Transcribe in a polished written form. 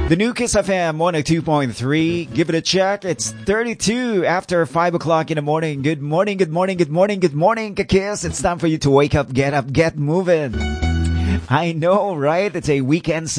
The new Kiss FM 102.3. Give it a check. It's 32 after 5 o'clock in the morning. Good morning, good morning, good morning, good morning, Kiss. It's time for you to wake up, get moving. I know, right? It's a weekend